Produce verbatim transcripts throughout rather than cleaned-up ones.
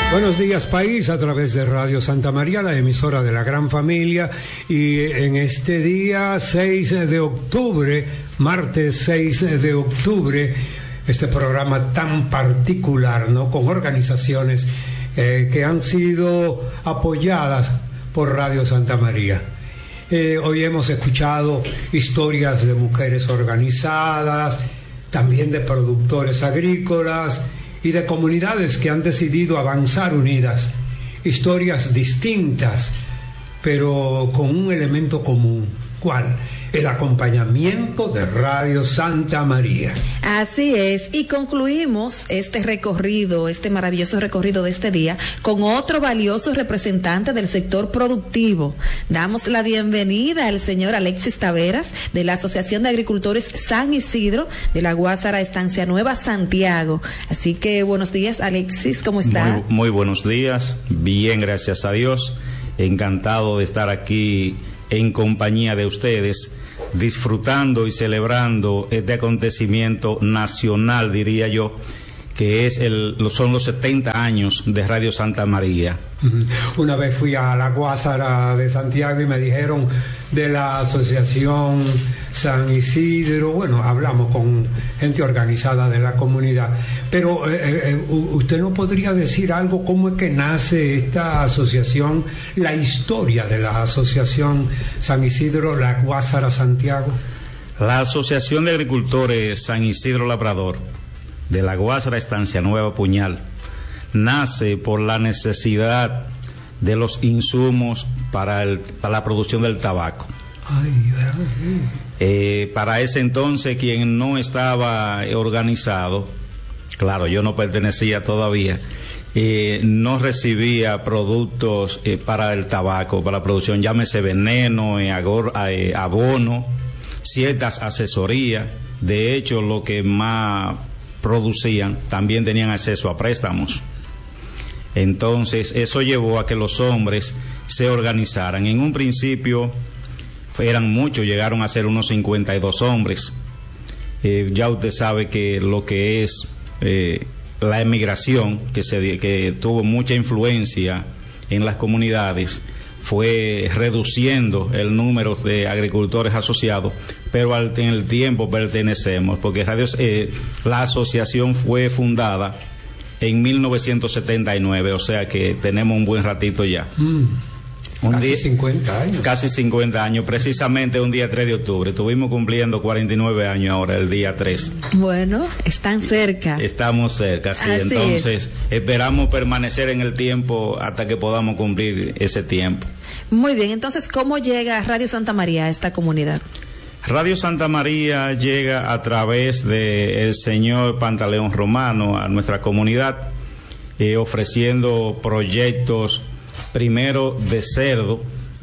Buenos días, país, a través de Radio Santa María, la emisora de la gran familia, y en este día seis de octubre, martes seis de octubre, este programa tan particular, ¿no?, con organizaciones eh, que han sido apoyadas por Radio Santa María. Eh, hoy hemos escuchado historias de mujeres organizadas, también de productores agrícolas y de comunidades que han decidido avanzar unidas, historias distintas, pero con un elemento común. ¿Cuál? El acompañamiento de Radio Santa María. Así es, y concluimos este recorrido, este maravilloso recorrido de este día, con otro valioso representante del sector productivo. Damos la bienvenida al señor Alexis Taveras, de la Asociación de Agricultores San Isidro, de la Guásara Estancia Nueva, Santiago. Así que buenos días, Alexis, ¿cómo está? Muy, muy buenos días, bien, gracias a Dios. Encantado de estar aquí en compañía de ustedes, disfrutando y celebrando este acontecimiento nacional, diría yo, que es el, son los setenta años de Radio Santa María. Una vez fui a la Guásara de Santiago y me dijeron de la Asociación San Isidro. Bueno, hablamos con gente organizada de la comunidad, pero eh, eh, usted no podría decir algo, cómo es que nace esta asociación, la historia de la Asociación San Isidro, la Guásara Santiago. La Asociación de Agricultores San Isidro Labrador, de la Guásara Estancia Nueva Puñal, nace por la necesidad de los insumos para, el, para la producción del tabaco. Ay, ay. Eh, para ese entonces, quien no estaba organizado, claro, yo no pertenecía todavía, eh, no recibía productos eh, para el tabaco, para la producción, llámese veneno, eh, agor, eh, abono, ciertas asesorías. De hecho, lo que más producían también tenían acceso a préstamos. Entonces eso llevó a que los hombres se organizaran. En un principio eran muchos, llegaron a ser unos cincuenta y dos hombres. Eh, ya usted sabe que lo que es eh, la emigración, que, se, que tuvo mucha influencia en las comunidades, fue reduciendo el número de agricultores asociados, pero al, en el tiempo pertenecemos, porque Radio, eh, la asociación fue fundada en mil novecientos setenta y nueve, o sea que tenemos un buen ratito ya. Mm, un casi día, cincuenta años. Casi cincuenta años, precisamente un día tres de octubre. Estuvimos cumpliendo cuarenta y nueve años ahora, el día tres. Bueno, están cerca. Estamos cerca, sí. Así Entonces, es. Esperamos permanecer en el tiempo hasta que podamos cumplir ese tiempo. Muy bien, entonces, ¿cómo llega Radio Santa María a esta comunidad? Radio Santa María llega a través del señor Pantaleón Romano a nuestra comunidad, eh, ofreciendo proyectos, primero de cerdo,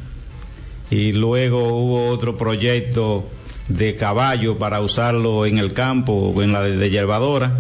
y luego hubo otro proyecto de caballo para usarlo en el campo, en la de, de yerbadora,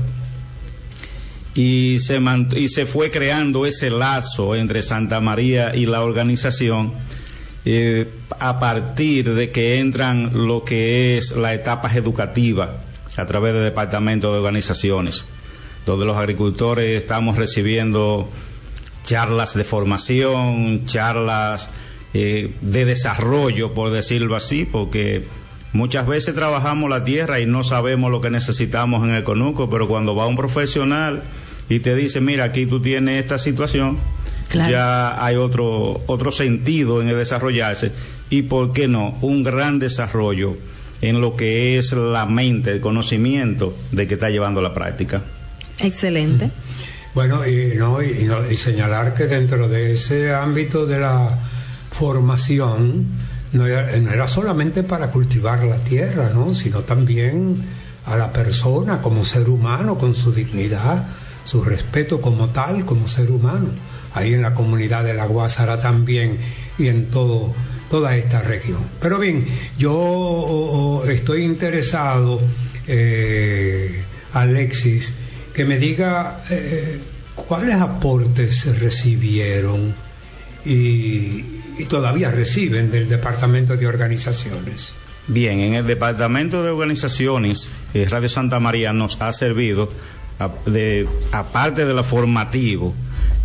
y se, mant- y se fue creando ese lazo entre Santa María y la organización, Eh, a partir de que entran lo que es la etapa educativa a través del departamento de organizaciones, donde los agricultores estamos recibiendo charlas de formación, charlas eh, de desarrollo, por decirlo así, porque muchas veces trabajamos la tierra y no sabemos lo que necesitamos en el conuco, pero cuando va un profesional y te dice, mira, aquí tú tienes esta situación, claro, ya hay otro otro sentido en el desarrollarse, y por qué no, un gran desarrollo en lo que es la mente, el conocimiento de que está llevando la práctica. Excelente. Bueno, y, no, y, no, y señalar que dentro de ese ámbito de la formación no era, no era solamente para cultivar la tierra, ¿no?, sino también a la persona como ser humano, con su dignidad, su respeto como tal, como ser humano, ahí en la comunidad de la Guásara también, y en todo, toda esta región. Pero bien, yo estoy interesado, eh, Alexis, que me diga eh, cuáles aportes se recibieron y, y todavía reciben del Departamento de Organizaciones. Bien, en el Departamento de Organizaciones, eh, Radio Santa María nos ha servido, a, de, aparte de lo formativo,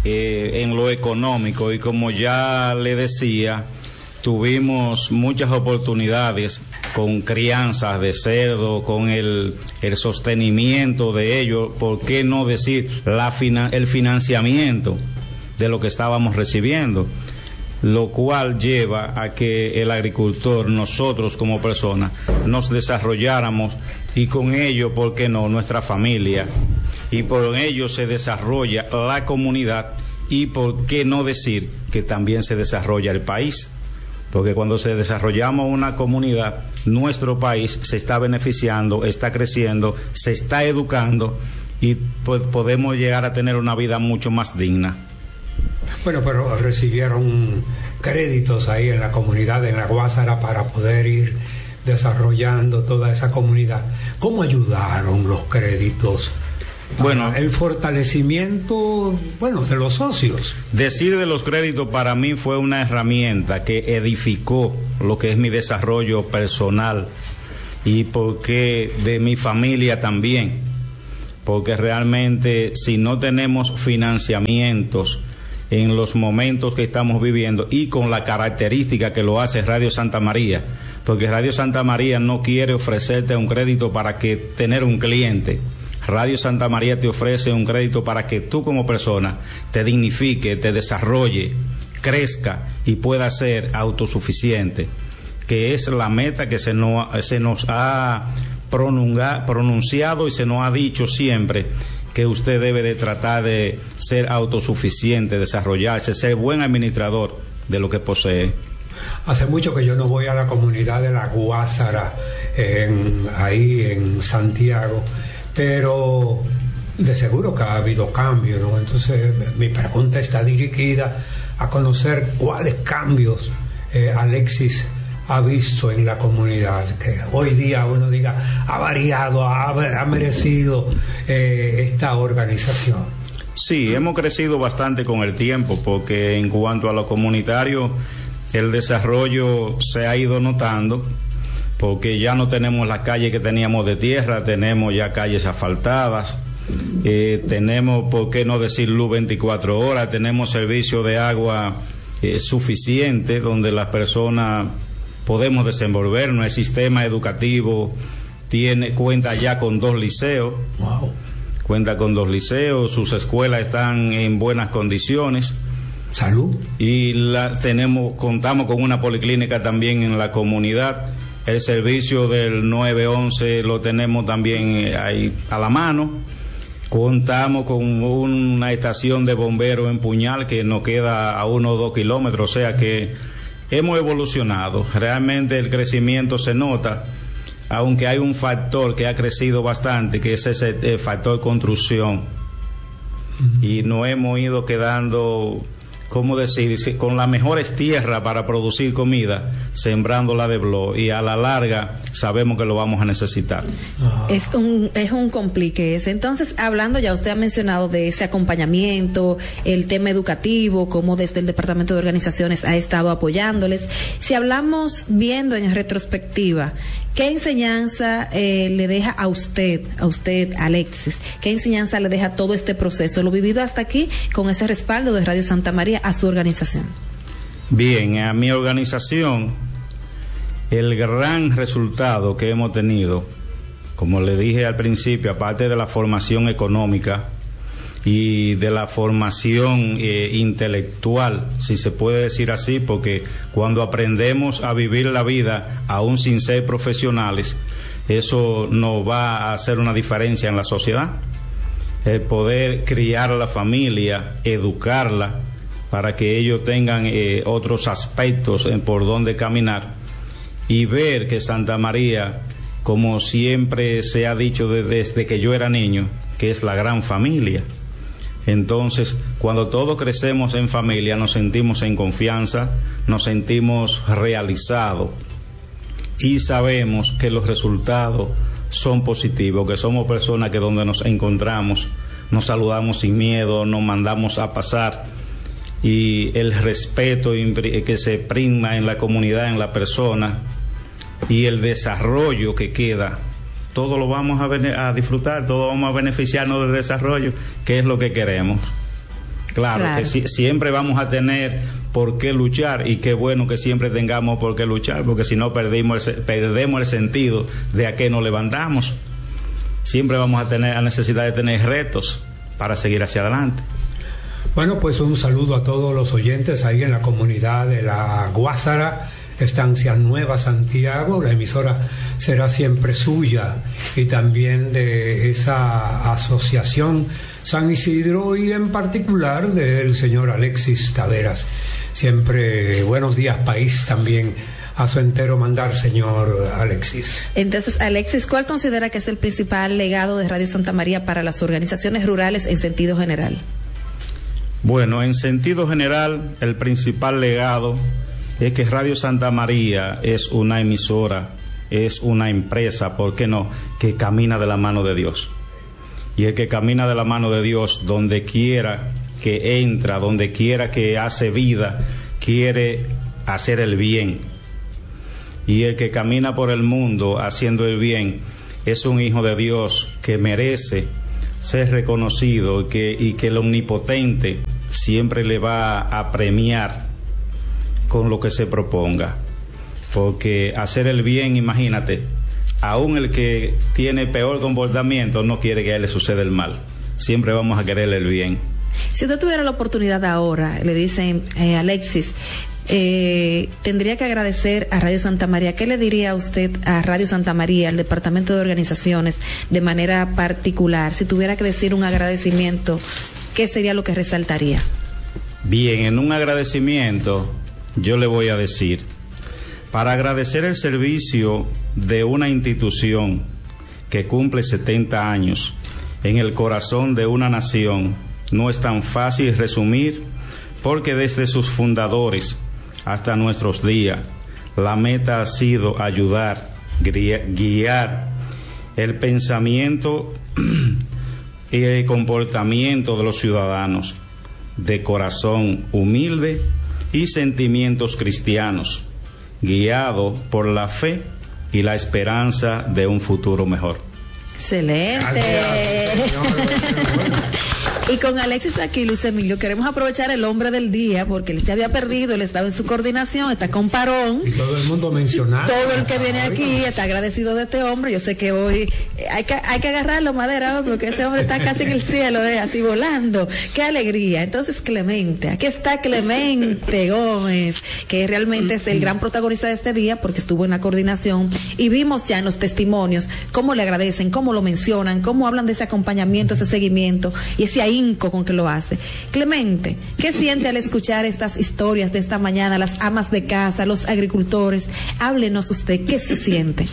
eh, en lo económico, y como ya le decía, tuvimos muchas oportunidades con crianzas de cerdo, con el, el sostenimiento de ello, ¿por qué no decir la fina, el financiamiento de lo que estábamos recibiendo? Lo cual lleva a que el agricultor, nosotros como personas, nos desarrolláramos, y con ello, ¿por qué no?, nuestra familia, y por ello se desarrolla la comunidad, y por qué no decir que también se desarrolla el país, porque cuando se desarrollamos una comunidad, nuestro país se está beneficiando, está creciendo, se está educando, y pues podemos llegar a tener una vida mucho más digna. Bueno, pero recibieron créditos ahí en la comunidad, en la Guásara, para poder ir desarrollando toda esa comunidad. ¿Cómo ayudaron los créditos? Bueno, el fortalecimiento, bueno, de los socios. Decir de los créditos para mí fue una herramienta que edificó lo que es mi desarrollo personal, y porque de mi familia también, porque realmente si no tenemos financiamientos en los momentos que estamos viviendo, y con la característica que lo hace Radio Santa María, porque Radio Santa María no quiere ofrecerte un crédito para que tener un cliente. Radio Santa María te ofrece un crédito para que tú como persona te dignifique, te desarrolle, crezca y pueda ser autosuficiente, que es la meta que se nos, se nos ha pronunciado y se nos ha dicho siempre, que usted debe de tratar de ser autosuficiente, desarrollarse, ser buen administrador de lo que posee. Hace mucho que yo no voy a la comunidad de la Guásara, en, ahí en Santiago, pero de seguro que ha habido cambios, ¿no? Entonces mi pregunta está dirigida a conocer cuáles cambios eh, Alexis ha visto en la comunidad, que hoy día uno diga ha variado, ha, ha merecido eh, esta organización. Sí, hemos crecido bastante con el tiempo, porque en cuanto a lo comunitario, el desarrollo se ha ido notando, porque ya no tenemos las calles que teníamos de tierra, tenemos ya calles asfaltadas, eh, tenemos, por qué no decir, luz veinticuatro horas, tenemos servicio de agua eh, suficiente, donde las personas podemos desenvolvernos. El sistema educativo tiene, cuenta ya con dos liceos. Wow. Cuenta con dos liceos, sus escuelas están en buenas condiciones. Salud. Y la, tenemos, contamos con una policlínica también en la comunidad. El servicio del nueve once lo tenemos también ahí a la mano. Contamos con una estación de bomberos en Puñal que nos queda a uno o dos kilómetros, o sea que hemos evolucionado. Realmente el crecimiento se nota, aunque hay un factor que ha crecido bastante, que es ese eh, factor construcción. Uh-huh. Y nos hemos ido quedando, ¿cómo decir?, con las mejores tierras para producir comida, sembrándola de blog, y a la larga sabemos que lo vamos a necesitar. Uh-huh. Es un, es un complique ese. Entonces, hablando, ya usted ha mencionado de ese acompañamiento, el tema educativo, cómo desde el Departamento de Organizaciones ha estado apoyándoles. Si hablamos viendo en retrospectiva, ¿qué enseñanza eh, le deja a usted, a usted, Alexis? ¿Qué enseñanza le deja todo este proceso, lo vivido hasta aquí, con ese respaldo de Radio Santa María a su organización? Bien, a mi organización, el gran resultado que hemos tenido, como le dije al principio, aparte de la formación económica y de la formación eh, intelectual, si se puede decir así, porque cuando aprendemos a vivir la vida aún sin ser profesionales, eso nos va a hacer una diferencia en la sociedad. El poder criar a la familia, educarla, para que ellos tengan eh, otros aspectos en por donde caminar, y ver que Santa María, como siempre se ha dicho desde, desde que yo era niño, que es la gran familia. Entonces, cuando todos crecemos en familia, nos sentimos en confianza, nos sentimos realizados, y sabemos que los resultados son positivos, que somos personas que donde nos encontramos, nos saludamos sin miedo, nos mandamos a pasar, y el respeto que se prima en la comunidad, en la persona, y el desarrollo que queda, todo lo vamos a, a disfrutar, todos vamos a beneficiarnos del desarrollo, que es lo que queremos. Claro, claro. que si, siempre vamos a tener por qué luchar, y qué bueno que siempre tengamos por qué luchar, porque si no perdimos el, perdemos el sentido de a qué nos levantamos. Siempre vamos a tener la necesidad de tener retos para seguir hacia adelante. Bueno, pues un saludo a todos los oyentes ahí en la comunidad de La Guásara, Estancia Nueva Santiago. La emisora será siempre suya, y también de esa asociación San Isidro, y en particular del señor Alexis Taveras. Siempre buenos días país también a su entero mandar, señor Alexis. Entonces, Alexis, ¿cuál considera que es el principal legado de Radio Santa María para las organizaciones rurales en sentido general? Bueno, en sentido general, el principal legado es que Radio Santa María es una emisora, es una empresa, ¿por qué no?, que camina de la mano de Dios. Y el que camina de la mano de Dios, donde quiera que entra, donde quiera que hace vida, quiere hacer el bien. Y el que camina por el mundo haciendo el bien es un hijo de Dios que merece ser reconocido, y que, y que el Omnipotente siempre le va a premiar con lo que se proponga. Porque hacer el bien, imagínate, aún el que tiene peor comportamiento no quiere que a él le suceda el mal. Siempre vamos a quererle el bien. Si usted tuviera la oportunidad ahora, le dicen, eh, Alexis, eh, tendría que agradecer a Radio Santa María, ¿qué le diría usted a Radio Santa María, al Departamento de Organizaciones, de manera particular? Si tuviera que decir un agradecimiento, ¿qué sería lo que resaltaría? Bien, en un agradecimiento yo le voy a decir, para agradecer el servicio de una institución que cumple setenta años en el corazón de una nación, no es tan fácil resumir, porque desde sus fundadores hasta nuestros días, la meta ha sido ayudar, guiar el pensamiento y el comportamiento de los ciudadanos de corazón humilde y sentimientos cristianos, guiado por la fe y la esperanza de un futuro mejor. Excelente. Gracias, y con Alexis aquí, Luis Emilio, queremos aprovechar el hombre del día, porque él se había perdido, él estaba en su coordinación, está con parón. Y todo el mundo mencionando. Todo el que viene aquí está agradecido de este hombre. Yo sé que hoy hay que, hay que agarrarlo, madera, porque ese hombre está casi en el cielo, ¿eh? Así volando. ¡Qué alegría! Entonces, Clemente, aquí está Clemente Gómez, que realmente es el gran protagonista de este día, porque estuvo en la coordinación, y vimos ya en los testimonios cómo le agradecen, cómo lo mencionan, cómo hablan de ese acompañamiento, ese seguimiento, y ese ahínco con que lo hace. Clemente, ¿qué siente al escuchar estas historias de esta mañana, las amas de casa, los agricultores? Háblenos usted, ¿qué se siente?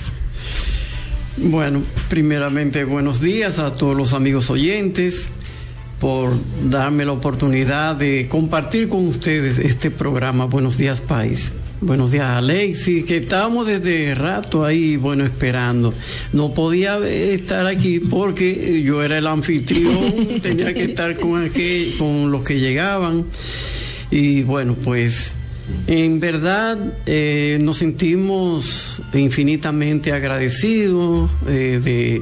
Bueno, primeramente buenos días a todos los amigos oyentes, por darme la oportunidad de compartir con ustedes este programa Buenos Días País. Buenos días, Alexis, que estábamos desde rato ahí, bueno, esperando. No podía estar aquí porque yo era el anfitrión, tenía que estar con aquel, con los que llegaban. Y bueno, pues en verdad eh, nos sentimos infinitamente agradecidos eh, de,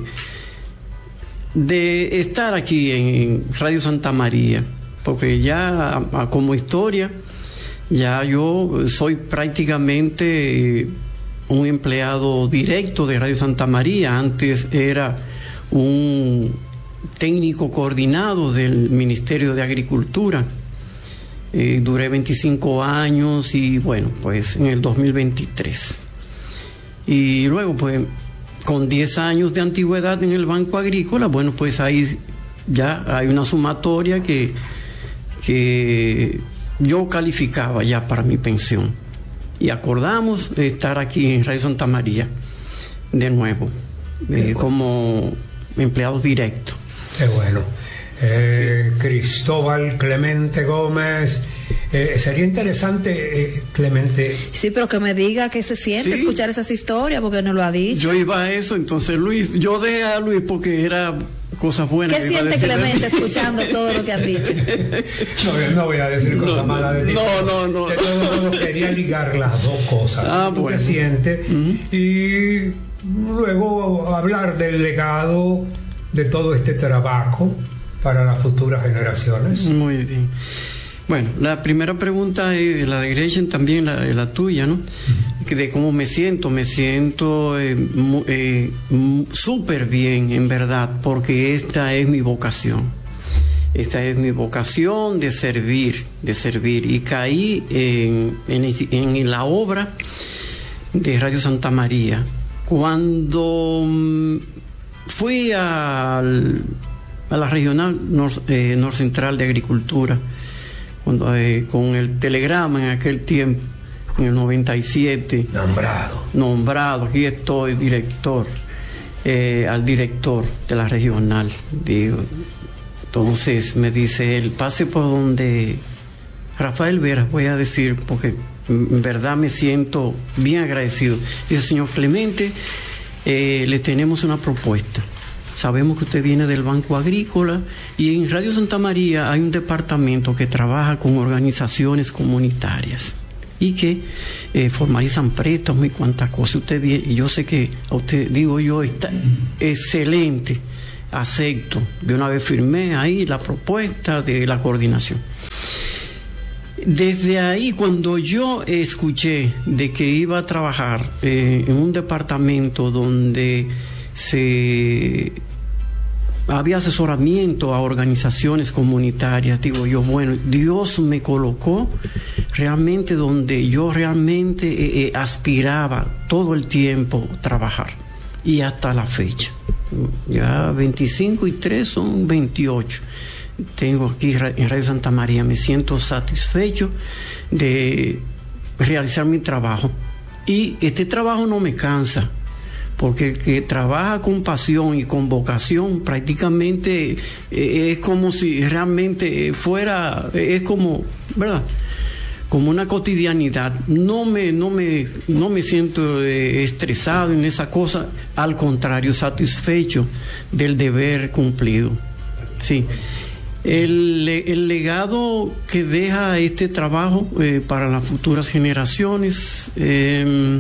de estar aquí en Radio Santa María, porque ya a, como historia, ya yo soy prácticamente un empleado directo de Radio Santa María. Antes era un técnico coordinado del Ministerio de Agricultura. Eh, duré veinticinco años y bueno, pues en el dos mil veintitrés. Y luego pues con diez años de antigüedad en el Banco Agrícola, bueno, pues ahí ya hay una sumatoria que... que yo calificaba ya para mi pensión, y acordamos estar aquí en Radio Santa María de nuevo, eh, bueno, como empleados directos. Qué bueno. Eh, sí. Cristóbal Clemente Gómez, eh, sería interesante, eh, Clemente. Sí, pero que me diga qué se siente, ¿sí?, escuchar esas historias, porque no lo ha dicho. Yo iba a eso, entonces Luis, yo dejé a Luis porque era cosas buenas. ¿Qué siente Clemente escuchando todo lo que han dicho? No, no voy a decir cosas no, malas de ti. No, no, no. De todos modos, quería ligar las dos cosas. Ah, ¿tú bueno. qué sientes? Uh-huh. Y luego hablar del legado de todo este trabajo para las futuras generaciones? Muy bien. Bueno, la primera pregunta es la de Gretchen, también la, la tuya, ¿no? Uh-huh. De cómo me siento. Me siento eh, eh, súper bien, en verdad, porque esta es mi vocación. Esta es mi vocación de servir, de servir. Y caí en, en, en la obra de Radio Santa María. Cuando fui al, a la Regional Nor, eh, Norcentral de Agricultura, cuando, eh, con el telegrama en aquel tiempo, en el noventa y siete. Nombrado. Nombrado, aquí estoy, director, eh, al director de la regional. Digo, entonces me dice él, pase por donde Rafael Veras, voy a decir, porque en verdad me siento bien agradecido. Dice, señor Clemente, eh, le tenemos una propuesta. Sabemos que usted viene del Banco Agrícola y en Radio Santa María hay un departamento que trabaja con organizaciones comunitarias y que eh, formalizan préstamos y cuantas cosas. Usted viene, y yo sé que a usted, digo yo, está excelente, acepto. De una vez firmé ahí la propuesta de la coordinación. Desde ahí, cuando yo escuché de que iba a trabajar eh, en un departamento donde se había asesoramiento a organizaciones comunitarias, digo yo, bueno, Dios me colocó realmente donde yo realmente eh, eh, aspiraba todo el tiempo trabajar, y hasta la fecha, ya veinticinco y tres son veintiocho. Tengo aquí en Radio Santa María, me siento satisfecho de realizar mi trabajo, y este trabajo no me cansa, porque el que trabaja con pasión y con vocación prácticamente eh, es como si realmente fuera, es como, ¿verdad?, como una cotidianidad. No me, no me, no me siento eh, estresado en esa cosa, al contrario, satisfecho del deber cumplido. Sí. El, el legado que deja este trabajo eh, para las futuras generaciones, eh,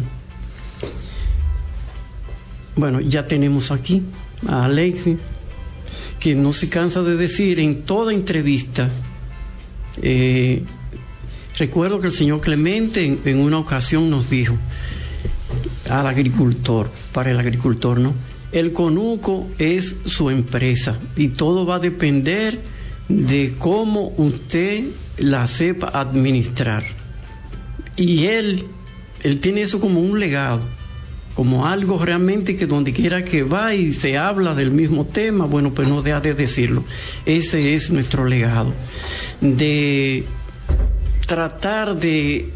bueno, ya tenemos aquí a Alexis, que no se cansa de decir en toda entrevista. Eh, recuerdo que el señor Clemente en, en una ocasión nos dijo al agricultor, para el agricultor, ¿no? El conuco es su empresa y todo va a depender de cómo usted la sepa administrar. Y él, él tiene eso como un legado, como algo realmente que donde quiera que va y se habla del mismo tema, bueno, pues no deja de decirlo. Ese es nuestro legado, de tratar de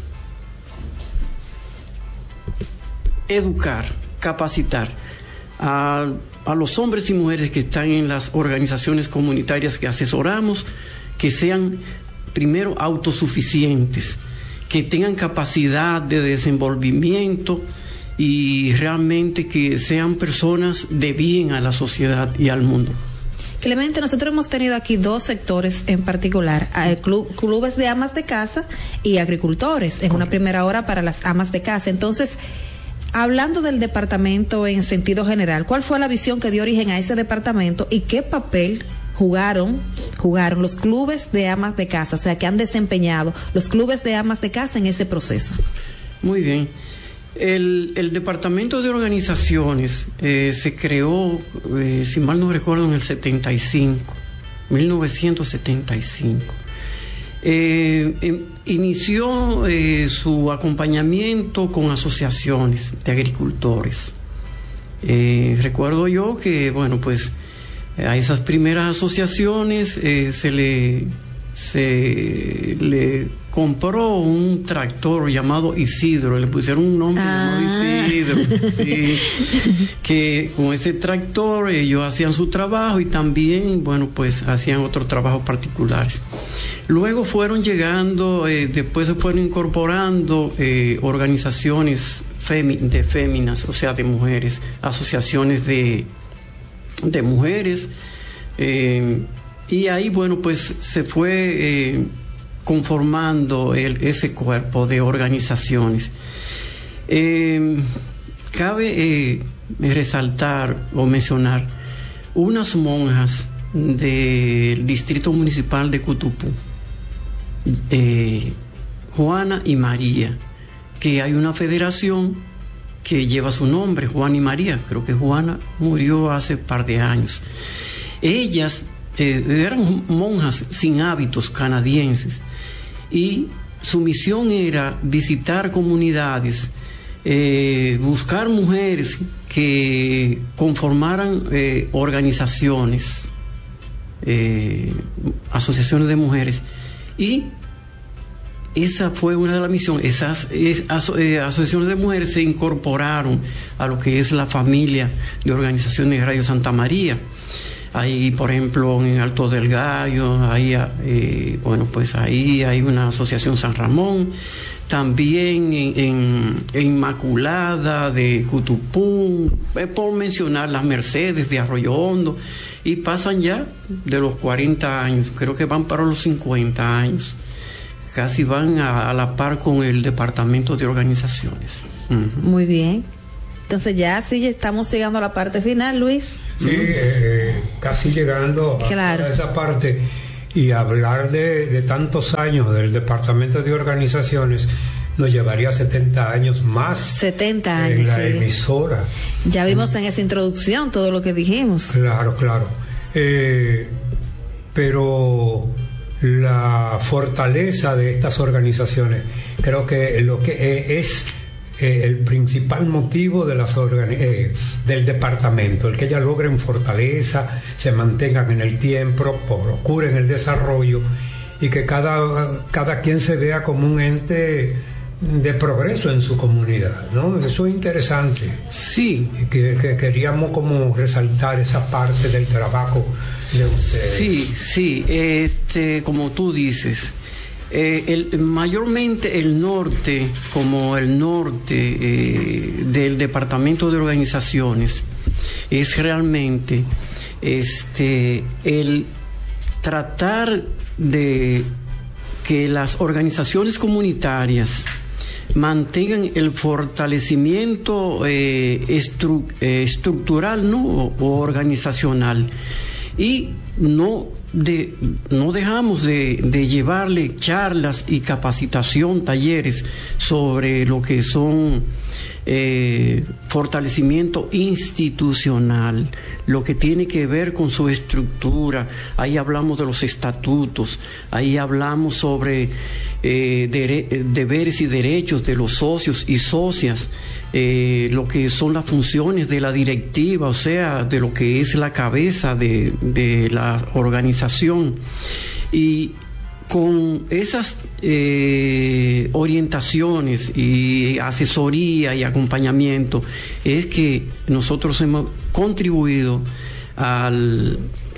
educar, capacitar a, a los hombres y mujeres que están en las organizaciones comunitarias que asesoramos, que sean primero autosuficientes, que tengan capacidad de desenvolvimiento y realmente que sean personas de bien a la sociedad y al mundo. Clemente, nosotros hemos tenido aquí dos sectores en particular, club, clubes de amas de casa y agricultores, en una primera hora para las amas de casa. Entonces, hablando del departamento en sentido general, ¿cuál fue la visión que dio origen a ese departamento y qué papel jugaron jugaron los clubes de amas de casa, o sea, que han desempeñado los clubes de amas de casa en ese proceso? Muy bien. El, el departamento de organizaciones eh, se creó, eh, si mal no recuerdo, en el setenta y cinco, mil novecientos setenta y cinco. Eh, eh, inició eh, su acompañamiento con asociaciones de agricultores. Eh, recuerdo yo que, bueno, pues a esas primeras asociaciones eh, se le se le compró un tractor llamado Isidro, le pusieron un nombre ah. llamado Isidro, sí, que con ese tractor ellos hacían su trabajo y también, bueno, pues hacían otros trabajos particulares. Luego fueron llegando, eh, después se fueron incorporando eh, organizaciones femi- de féminas, o sea, de mujeres, asociaciones de, de mujeres, eh, y ahí, bueno, pues se fue eh, conformando el, ese cuerpo de organizaciones. Eh, cabe eh, resaltar o mencionar unas monjas del Distrito Municipal de Cutupú, eh, Juana y María, que hay una federación que lleva su nombre, Juana y María. Creo que Juana murió hace un par de años. Ellas eh, eran monjas sin hábitos canadienses y su misión era visitar comunidades, eh, buscar mujeres que conformaran eh, organizaciones, eh, asociaciones de mujeres, y esa fue una de las misiones. Esas es, aso, eh, asociaciones de mujeres se incorporaron a lo que es la familia de organizaciones de Radio Santa María. Ahí, por ejemplo, en Alto del Gallo, ahí, eh, bueno, pues ahí hay una asociación San Ramón, también en, en, en Inmaculada de Cutupú, eh, por mencionar las Mercedes de Arroyo Hondo, y pasan ya de los cuarenta años, creo que van para los cincuenta años, casi van a, a la par con el Departamento de Organizaciones. Uh-huh. Muy bien. Entonces ya sí estamos llegando a la parte final, Luis. Sí, eh, casi llegando a, claro. a esa parte, y hablar de, de tantos años del Departamento de Organizaciones nos llevaría setenta años más. setenta años. En la sí. emisora. Ya vimos mm. en esa introducción todo lo que dijimos. Claro, claro. Eh, pero la fortaleza de estas organizaciones, creo que lo que eh, es Eh, el principal motivo de las organi- eh, del departamento, el que ellas logren fortaleza, se mantengan en el tiempo, procuren el desarrollo, y que cada, cada quien se vea como un ente de progreso en su comunidad, ¿no? Eso es interesante. Sí. Que, que queríamos como resaltar esa parte del trabajo de ustedes. Sí, sí, este, como tú dices, Eh, el, mayormente el norte, como el norte eh, del Departamento de Organizaciones, es realmente este, el tratar de que las organizaciones comunitarias mantengan el fortalecimiento eh, estru, eh, estructural, ¿no? o, o organizacional, y no De, no dejamos de, de llevarle charlas y capacitación, talleres sobre lo que son eh, fortalecimiento institucional, lo que tiene que ver con su estructura. Ahí hablamos de los estatutos, ahí hablamos sobre eh, dere, deberes y derechos de los socios y socias, eh, lo que son las funciones de la directiva, o sea, de lo que es la cabeza de, de la organización. Y con esas eh, orientaciones y asesoría y acompañamiento es que nosotros hemos contribuido al,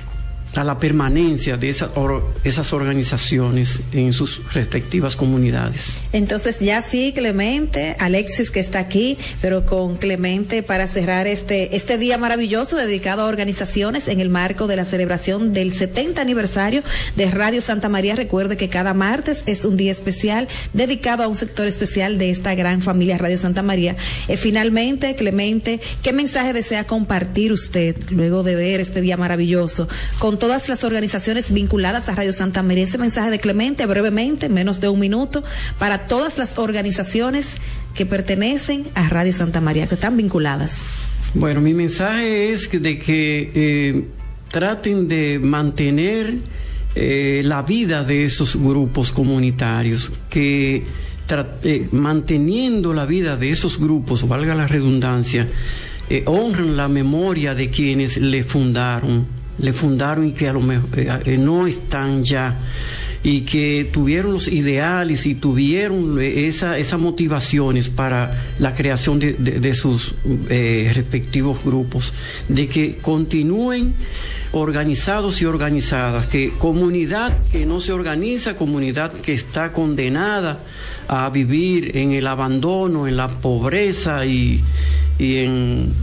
a la permanencia de esa, or, esas organizaciones en sus respectivas comunidades. Entonces ya sí, Clemente, Alexis que está aquí, pero con Clemente para cerrar este, este día maravilloso dedicado a organizaciones en el marco de la celebración del setenta aniversario de Radio Santa María. Recuerde que cada martes es un día especial dedicado a un sector especial de esta gran familia Radio Santa María. Eh, finalmente, Clemente, ¿qué mensaje desea compartir usted luego de ver este día maravilloso con todas las organizaciones vinculadas a Radio Santa María? Ese mensaje de Clemente, brevemente, menos de un minuto, para todas las organizaciones que pertenecen a Radio Santa María, que están vinculadas. Bueno, mi mensaje es que de que eh, traten de mantener eh, la vida de esos grupos comunitarios, que tra- eh, manteniendo la vida de esos grupos, valga la redundancia, eh, honren la memoria de quienes le fundaron, le fundaron y que a lo mejor eh, no están ya, y que tuvieron los ideales y tuvieron esa, esas motivaciones para la creación de, de, de sus eh, respectivos grupos, de que continúen organizados y organizadas, que comunidad que no se organiza, comunidad que está condenada a vivir en el abandono, en la pobreza y, y en,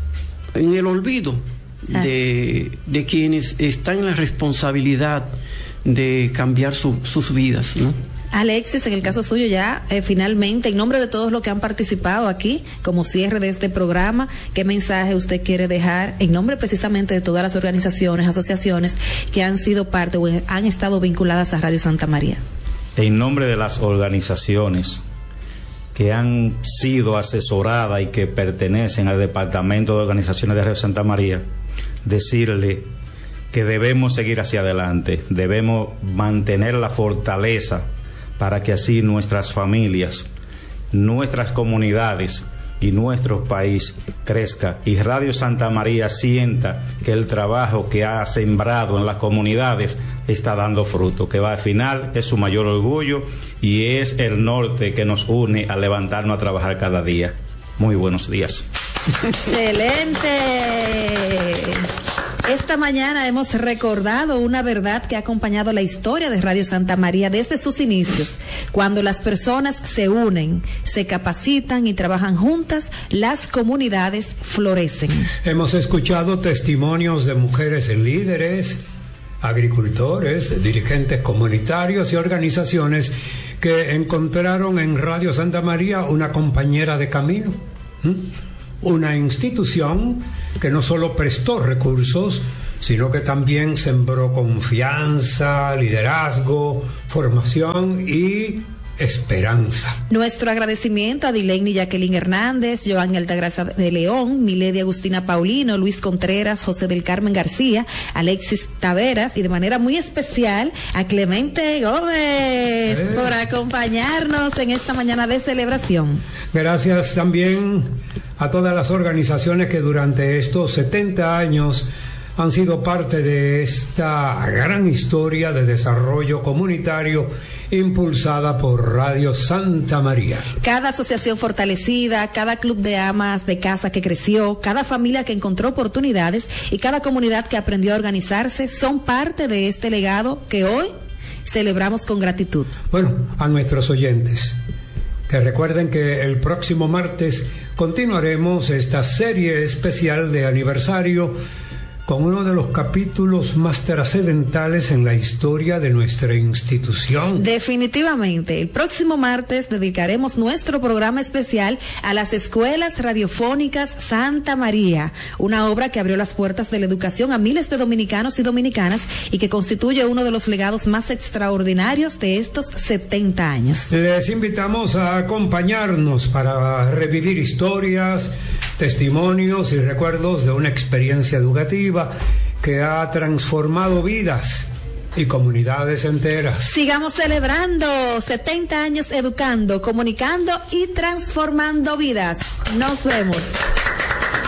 en el olvido de, de quienes están en la responsabilidad de cambiar su, sus vidas, ¿no? Alexis, en el caso suyo ya, eh, finalmente, en nombre de todos los que han participado aquí, como cierre de este programa, ¿qué mensaje usted quiere dejar en nombre precisamente de todas las organizaciones, asociaciones que han sido parte o han estado vinculadas a Radio Santa María? En nombre de las organizaciones que han sido asesoradas y que pertenecen al Departamento de Organizaciones de Radio Santa María, decirle que debemos seguir hacia adelante, debemos mantener la fortaleza para que así nuestras familias, nuestras comunidades y nuestro país crezca y Radio Santa María sienta que el trabajo que ha sembrado en las comunidades está dando fruto, que va al final es su mayor orgullo y es el norte que nos une a levantarnos a trabajar cada día. Muy buenos días. Excelente. Esta mañana hemos recordado una verdad que ha acompañado la historia de Radio Santa María desde sus inicios. Cuando las personas se unen, se capacitan y trabajan juntas, las comunidades florecen. Hemos escuchado testimonios de mujeres líderes, agricultores, dirigentes comunitarios y organizaciones que encontraron en Radio Santa María una compañera de camino. ¿Mm? Una institución que no solo prestó recursos, sino que también sembró confianza, liderazgo, formación y esperanza. Nuestro agradecimiento a Dileñi Jacqueline Hernández, Joan Altagracia de León, Milady Agustina Paulino, Luis Contreras, José del Carmen García, Alexis Taveras y de manera muy especial a Clemente Gómez eh. por acompañarnos en esta mañana de celebración. Gracias también a todas las organizaciones que durante estos setenta años han sido parte de esta gran historia de desarrollo comunitario impulsada por Radio Santa María. Cada asociación fortalecida, cada club de amas de casa que creció, cada familia que encontró oportunidades y cada comunidad que aprendió a organizarse son parte de este legado que hoy celebramos con gratitud. Bueno, a nuestros oyentes, que recuerden que el próximo martes continuaremos esta serie especial de aniversario con uno de los capítulos más trascendentales en la historia de nuestra institución. Definitivamente, el próximo martes dedicaremos nuestro programa especial a las escuelas radiofónicas Santa María, una obra que abrió las puertas de la educación a miles de dominicanos y dominicanas y que constituye uno de los legados más extraordinarios de estos setenta años. Les invitamos a acompañarnos para revivir historias, testimonios y recuerdos de una experiencia educativa que ha transformado vidas y comunidades enteras. Sigamos celebrando setenta años educando, comunicando y transformando vidas. Nos vemos.